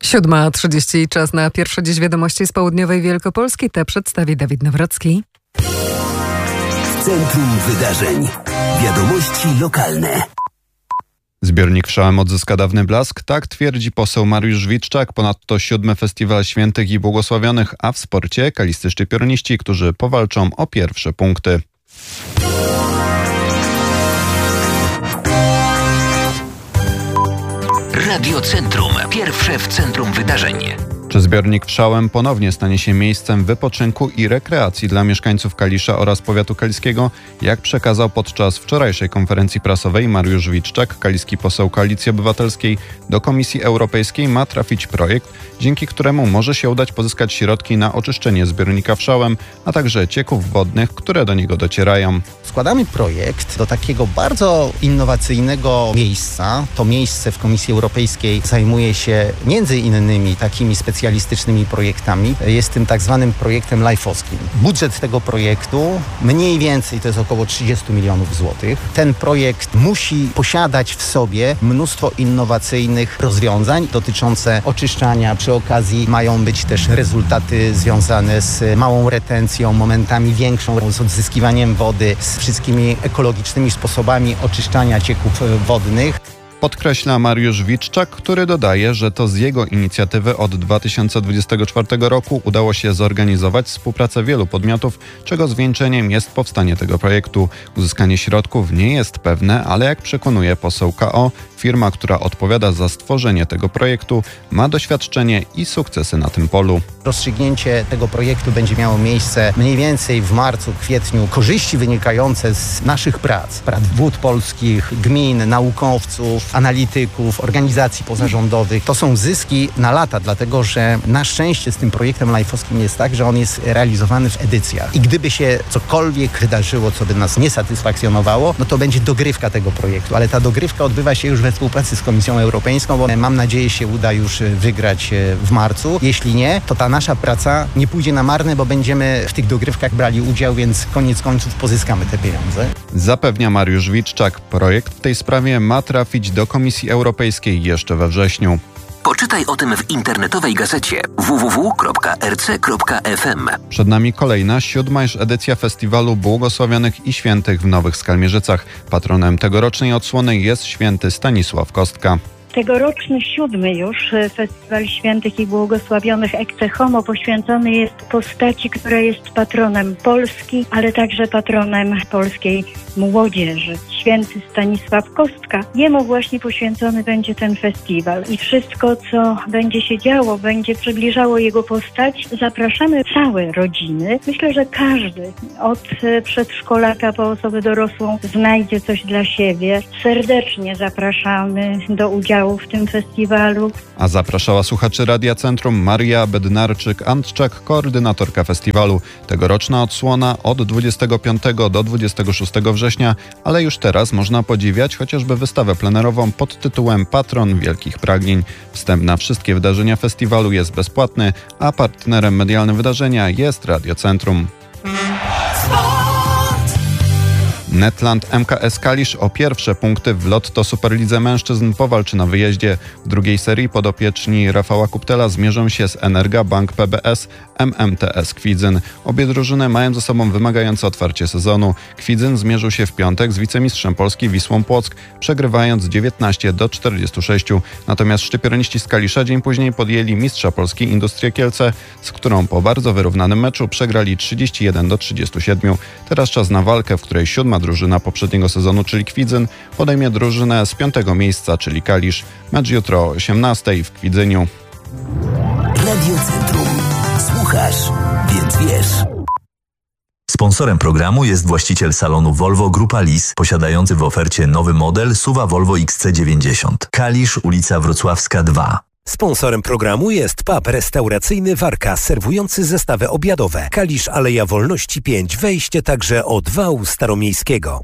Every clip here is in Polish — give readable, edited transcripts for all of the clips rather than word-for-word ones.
7:30 czas na pierwsze dziś wiadomości z południowej Wielkopolski. Te przedstawi Dawid Nawrocki. W centrum wydarzeń. Wiadomości lokalne. Zbiornik Wszałem odzyska dawny blask, tak twierdzi poseł Mariusz Witczak. Ponadto 7. Festiwal Świętych i Błogosławionych, a w sporcie kalisty szczypiorniści, którzy powalczą o pierwsze punkty. Radio Centrum. Pierwsze w centrum wydarzeń. Czy zbiornik Wszałem ponownie stanie się miejscem wypoczynku i rekreacji dla mieszkańców Kalisza oraz powiatu kaliskiego? Jak przekazał podczas wczorajszej konferencji prasowej Mariusz Witczak, kaliski poseł Koalicji Obywatelskiej, do Komisji Europejskiej ma trafić projekt, dzięki któremu może się udać pozyskać środki na oczyszczenie zbiornika Wszałem, a także cieków wodnych, które do niego docierają. Składamy projekt do takiego bardzo innowacyjnego miejsca. To miejsce w Komisji Europejskiej zajmuje się między innymi takimi specjalistycznymi projektami. Jest tym tak zwanym projektem lifeowskim. Budżet tego projektu mniej więcej to jest około 30 milionów złotych. Ten projekt musi posiadać w sobie mnóstwo innowacyjnych rozwiązań dotyczące oczyszczania. Przy okazji mają być też rezultaty związane z małą retencją, momentami większą, z odzyskiwaniem wody, z wszystkimi ekologicznymi sposobami oczyszczania cieków wodnych. Podkreśla Mariusz Witczak, który dodaje, że to z jego inicjatywy od 2024 roku udało się zorganizować współpracę wielu podmiotów, czego zwieńczeniem jest powstanie tego projektu. Uzyskanie środków nie jest pewne, ale jak przekonuje poseł KO, firma, która odpowiada za stworzenie tego projektu, ma doświadczenie i sukcesy na tym polu. Rozstrzygnięcie tego projektu będzie miało miejsce mniej więcej w marcu, kwietniu. Korzyści wynikające z naszych prac wód polskich, gmin, naukowców, analityków, organizacji pozarządowych, to są zyski na lata, dlatego że na szczęście z tym projektem lifeowskim jest tak, że on jest realizowany w edycjach. I gdyby się cokolwiek wydarzyło, co by nas nie satysfakcjonowało, no to będzie dogrywka tego projektu, ale ta dogrywka odbywa się już we współpracy z Komisją Europejską, bo mam nadzieję się uda już wygrać w marcu. Jeśli nie, to ta nasza praca nie pójdzie na marne, bo będziemy w tych dogrywkach brali udział, więc koniec końców pozyskamy te pieniądze. Zapewnia Mariusz Witczak, projekt w tej sprawie ma trafić do Komisji Europejskiej jeszcze we wrześniu. Poczytaj o tym w internetowej gazecie www.rc.fm. Przed nami kolejna, 7. już edycja Festiwalu Błogosławionych i Świętych w Nowych Skalmierzycach. Patronem tegorocznej odsłony jest święty Stanisław Kostka. Tegoroczny 7. już Festiwal Świętych i Błogosławionych Ecce Homo poświęcony jest postaci, która jest patronem Polski, ale także patronem polskiej młodzieży. Święty Stanisław Kostka. Jemu właśnie poświęcony będzie ten festiwal. I wszystko, co będzie się działo, będzie przybliżało jego postać. Zapraszamy całe rodziny. Myślę, że każdy, od przedszkolaka po osobę dorosłą, znajdzie coś dla siebie. Serdecznie zapraszamy do udziału w tym festiwalu. A zapraszała słuchaczy Radia Centrum Maria Bednarczyk-Antczak, koordynatorka festiwalu. Tegoroczna odsłona od 25 do 26 września, ale już teraz można podziwiać chociażby wystawę plenerową pod tytułem Patron Wielkich Pragnień. Wstęp na wszystkie wydarzenia festiwalu jest bezpłatny, a partnerem medialnym wydarzenia jest Radio Centrum. Netland MKS Kalisz o pierwsze punkty w Lotto Superlidze Mężczyzn powalczy na wyjeździe. W drugiej serii podopieczni Rafała Kuptela zmierzą się z Energa Bank PBS MMTS Kwidzyn. Obie drużyny mają ze sobą wymagające otwarcie sezonu. Kwidzyn zmierzył się w piątek z wicemistrzem Polski Wisłą Płock, przegrywając 19-46. Natomiast szczypiorniści z Kalisza dzień później podjęli mistrza Polski Industrię Kielce, z którą po bardzo wyrównanym meczu przegrali 31-37. Teraz czas na walkę, w której 7. drużyna poprzedniego sezonu, czyli Kwidzyn, podejmie drużynę z 5. miejsca, czyli Kalisz. Mecz jutro o 18:00 w Kwidzyniu. Radio Centrum. Słuchasz, więc wiesz. Sponsorem programu jest właściciel salonu Volvo Grupa Lis, posiadający w ofercie nowy model SUV Volvo XC90. Kalisz, ulica Wrocławska 2. Sponsorem programu jest pub restauracyjny Warka, serwujący zestawy obiadowe. Kalisz, Aleja Wolności 5, wejście także od wału staromiejskiego.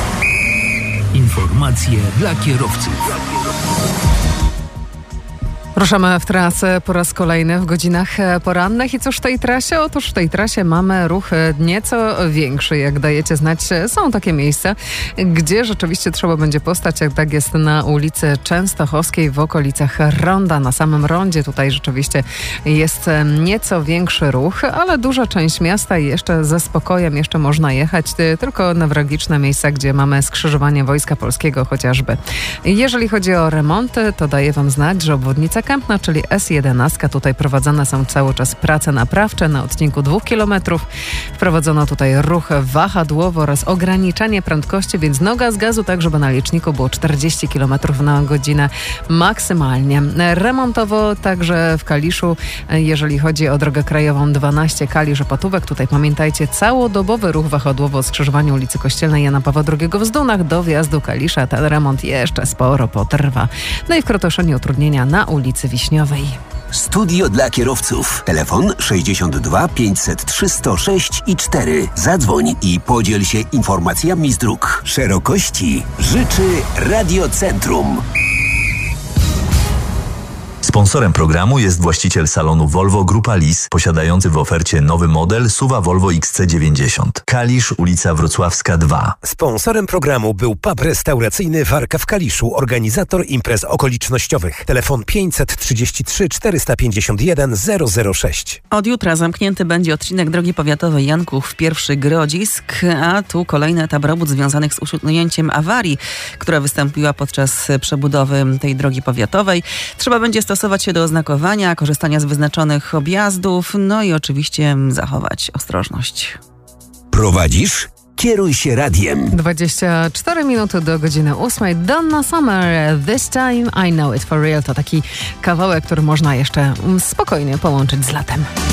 Informacje dla kierowców. Ruszamy w trasę po raz kolejny w godzinach porannych i cóż w tej trasie? Otóż w tej trasie mamy ruch nieco większy, jak dajecie znać. Są takie miejsca, gdzie rzeczywiście trzeba będzie postać, jak tak jest na ulicy Częstochowskiej w okolicach Ronda. Na samym rondzie tutaj rzeczywiście jest nieco większy ruch, ale duża część miasta jeszcze ze spokojem jeszcze można jechać, tylko newralgiczne miejsca, gdzie mamy skrzyżowanie Wojska Polskiego chociażby. Jeżeli chodzi o remonty, to daję wam znać, że obwodnica Kępna, czyli S11. Tutaj prowadzone są cały czas prace naprawcze na odcinku 2 km. Wprowadzono tutaj ruch wahadłowy oraz ograniczanie prędkości, więc noga z gazu, tak żeby na liczniku było 40 km na godzinę maksymalnie. Remontowo także w Kaliszu, jeżeli chodzi o drogę krajową 12 Kalisz-Opatówek. Tutaj pamiętajcie, całodobowy ruch wahadłowy o skrzyżowaniu ulicy Kościelnej Jana Pawła II w Zdunach do wjazdu Kalisza. Ten remont jeszcze sporo potrwa. No i w Krotoszynie utrudnienia na ulicy Wiśniowej. Studio dla kierowców. Telefon 62 503 106 i 4. Zadzwoń i podziel się informacjami z dróg. Szerokości życzy Radiocentrum. Sponsorem programu jest właściciel salonu Volvo Grupa Lis, posiadający w ofercie nowy model SUV Volvo XC90. Kalisz, ulica Wrocławska 2. Sponsorem programu był pub restauracyjny Warka w Kaliszu, organizator imprez okolicznościowych. Telefon 533 451 006. Od jutra zamknięty będzie odcinek drogi powiatowej Janków-Pierwszy-Grodzisk, a tu kolejny etap robót związanych z usunięciem awarii, która wystąpiła podczas przebudowy tej drogi powiatowej. Trzeba będzie stosować się do oznakowania, korzystania z wyznaczonych objazdów, no i oczywiście zachować ostrożność. Prowadzisz? Kieruj się radiem. 24 minuty do godziny 8. Donna Summer, This Time I Know It For Real. To taki kawałek, który można jeszcze spokojnie połączyć z latem.